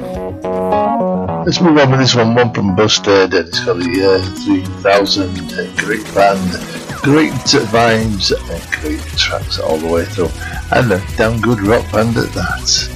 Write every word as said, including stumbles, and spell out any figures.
Let's move on with this one, one from Busted, and it's got the year three thousand. A great band, great vibes, and great tracks all the way through, and a damn good rock band at that.